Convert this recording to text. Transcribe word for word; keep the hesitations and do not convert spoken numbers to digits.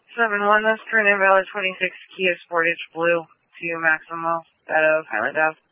seven one, that's current invalid twenty-six Kia Sportage Blue to Maximo out of Highland Ave.